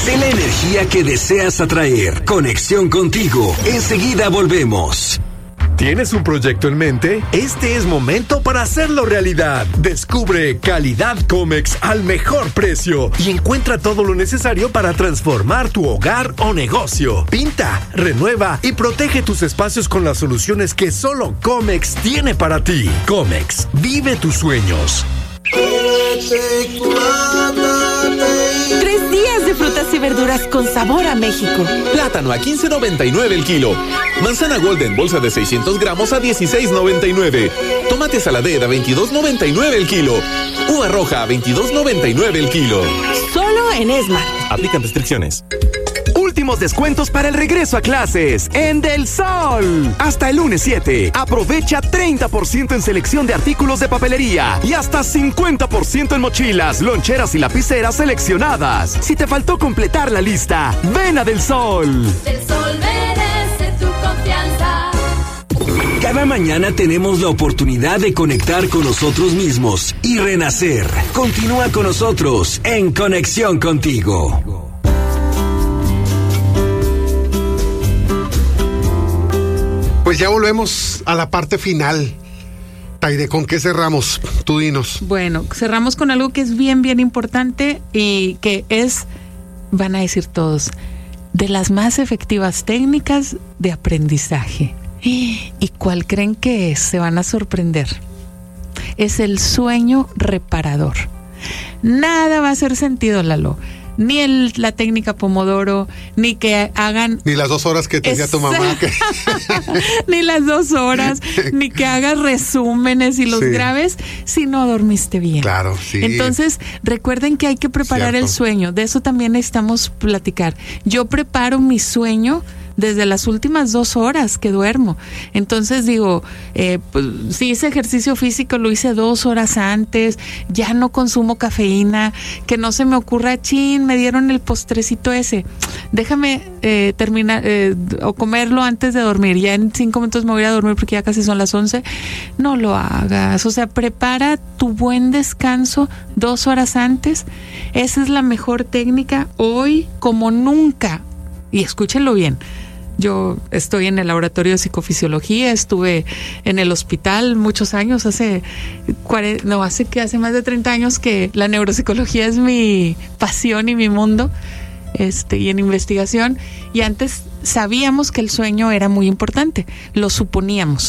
Sé la energía que deseas atraer. Conexión contigo. Enseguida volvemos. ¿Tienes un proyecto en mente? Este es momento para hacerlo realidad. Descubre Calidad Comex al mejor precio y encuentra todo lo necesario para transformar tu hogar o negocio. Pinta, renueva y protege tus espacios con las soluciones que solo Comex tiene para ti. Comex, vive tus sueños. 3 días de frutas y verduras con sabor a México. Plátano a $15.99 el kilo. Manzana Golden bolsa de 600 gramos a $16.99. Tomate saladera a $22.99 el kilo. Uva roja a $22.99 el kilo. Solo en Esmar. Aplican restricciones. Últimos descuentos para el regreso a clases en Del Sol. Hasta el lunes 7. Aprovecha 30% en selección de artículos de papelería y hasta 50% en mochilas, loncheras y lapiceras seleccionadas. Si te faltó completar la lista, ven a Del Sol. Del Sol merece tu confianza. Cada mañana tenemos la oportunidad de conectar con nosotros mismos y renacer. Continúa con nosotros en Conexión Contigo. Pues ya volvemos a la parte final. Taide, ¿con qué cerramos? Tú dinos. Bueno, cerramos con algo que es bien, bien importante y que es, van a decir todos, de las más efectivas técnicas de aprendizaje. ¿Y cuál creen que es? Se van a sorprender. Es el sueño reparador. Nada va a hacer sentido, Lalo. Ni la técnica Pomodoro, ni que hagan... Ni las 2 horas que tenía tu mamá. Ni las 2 horas, ni que hagas resúmenes y los grabes si no dormiste bien. Claro, sí. Entonces, recuerden que hay que preparar el sueño. De eso también necesitamos platicar. Yo preparo mi sueño desde las últimas 2 horas que duermo. Entonces digo, pues, si hice ejercicio físico, lo hice 2 horas antes, ya no consumo cafeína, que no se me ocurra, me dieron el postrecito ese, déjame terminar o comerlo antes de dormir, ya en 5 minutos me voy a dormir porque ya casi son las 11. No lo hagas, o sea, prepara tu buen descanso 2 horas antes. Esa es la mejor técnica hoy como nunca. Y escúchenlo bien. Yo estoy en el laboratorio de psicofisiología, estuve en el hospital muchos años, hace más de 30 años que la neuropsicología es mi pasión y mi mundo, y en investigación, y antes sabíamos que el sueño era muy importante, lo suponíamos,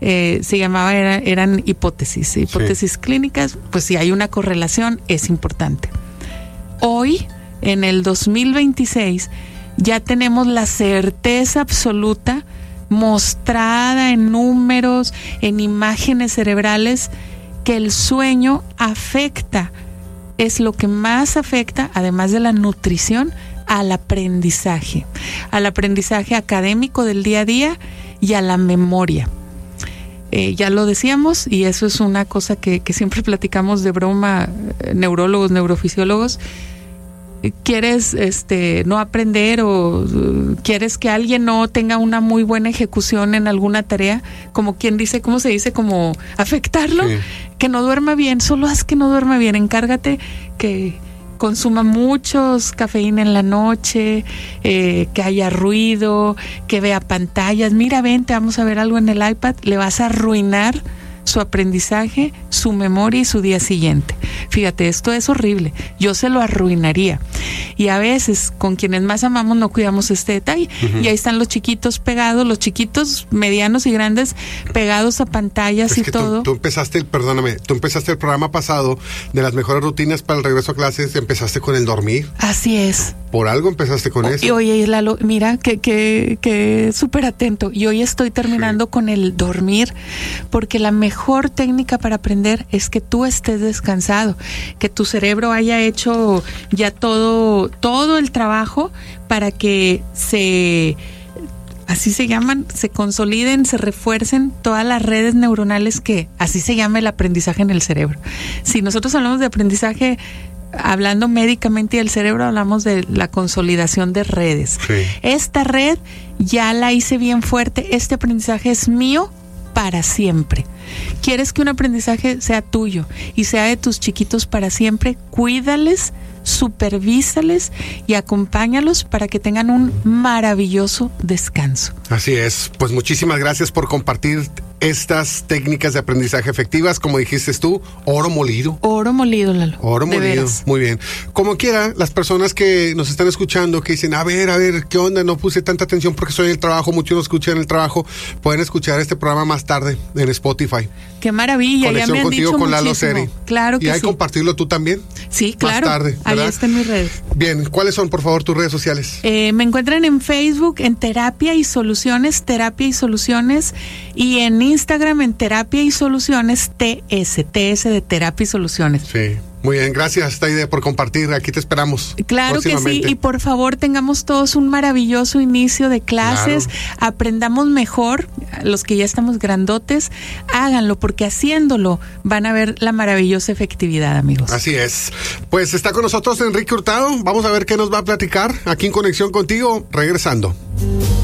eran hipótesis clínicas, pues si hay una correlación es importante. Hoy, en el 2026, ya tenemos la certeza absoluta, mostrada en números, en imágenes cerebrales, que el sueño afecta, es lo que más afecta, además de la nutrición, al aprendizaje académico del día a día y a la memoria. Ya lo decíamos, y eso es una cosa que siempre platicamos de broma, neurólogos, neurofisiólogos. ¿Quieres no aprender o quieres que alguien no tenga una muy buena ejecución en alguna tarea? Como quien dice, ¿cómo se dice? Como afectarlo, que no duerma bien, solo haz que no duerma bien, encárgate que consuma muchos cafeína en la noche, que haya ruido, que vea pantallas. Mira, vente, vamos a ver algo en el iPad, le vas a arruinar su aprendizaje, su memoria y su día siguiente. Fíjate, esto es horrible. Yo se lo arruinaría. Y a veces, con quienes más amamos, no cuidamos este detalle. Y ahí están los chiquitos pegados, los chiquitos, medianos y grandes, pegados a pantallas y todo. Tú empezaste el programa pasado de las mejores rutinas para el regreso a clases, empezaste con el dormir. Así es. Por algo empezaste con eso. Y oye, Lalo, mira, que súper atento. Y hoy estoy terminando con el dormir, porque la mejor técnica para aprender es que tú estés descansado, que tu cerebro haya hecho ya todo el trabajo para que se consoliden, se refuercen todas las redes neuronales, que así se llama el aprendizaje en el cerebro. Si nosotros hablamos de aprendizaje, hablando médicamente del cerebro, hablamos de la consolidación de redes. Sí. Esta red ya la hice bien fuerte, este aprendizaje es mío para siempre. ¿Quieres que un aprendizaje sea tuyo y sea de tus chiquitos para siempre? Cuídales supervísales y acompáñalos para que tengan un maravilloso descanso. Así es, pues muchísimas gracias por compartir estas técnicas de aprendizaje efectivas, como dijiste tú, oro molido. Oro molido, Lalo. Oro molido, muy bien. Como quiera, las personas que nos están escuchando, que dicen, a ver, ¿qué onda? No puse tanta atención porque estoy en el trabajo, muchos nos escuchan en el trabajo, pueden escuchar este programa más tarde en Spotify. Qué maravilla, Conexión ya me han contigo dicho con muchísimo. Lalo Seri. Claro que y hay sí. compartirlo tú también. Sí, claro. Más tarde, ahí ¿verdad? están mis redes. Bien, ¿cuáles son, por favor, tus redes sociales? Me encuentran en Facebook en Terapia y Soluciones, y en Instagram en Terapia y Soluciones, TS de Terapia y Soluciones. Sí. Muy bien, gracias, Taide, por compartir. Aquí te esperamos. Claro que sí, y por favor tengamos todos un maravilloso inicio de clases, aprendamos mejor, los que ya estamos grandotes, háganlo, porque haciéndolo van a ver la maravillosa efectividad, amigos. Así es. Pues está con nosotros Enrique Hurtado, vamos a ver qué nos va a platicar aquí en Conexión Contigo, regresando.